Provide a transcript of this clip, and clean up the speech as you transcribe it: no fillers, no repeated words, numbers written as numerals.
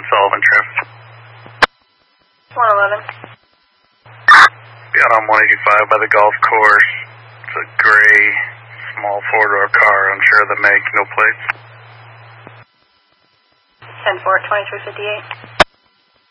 Sullivan trim. 111. Got on 185 by the golf course. It's a gray, small four-door car, unsure of the make, no plates. 10-4, 2358.